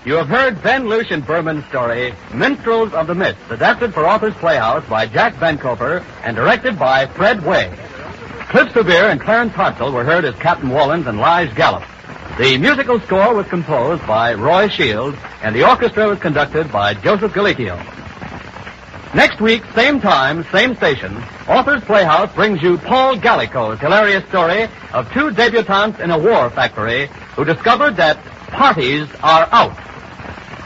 You have heard Ben Lucian Berman's story, Minstrels of the Mist, adapted for Authors Playhouse by Jack Benkoper and directed by Fred Way. Cliff Sevier and Clarence Hartzell were heard as Captain Wallens and Lige Gallup. The musical score was composed by Roy Shields, and the orchestra was conducted by Joseph Galicchio. Next week, same time, same station, Authors Playhouse brings you Paul Gallico's hilarious story of two debutantes in a war factory who discovered that parties are out.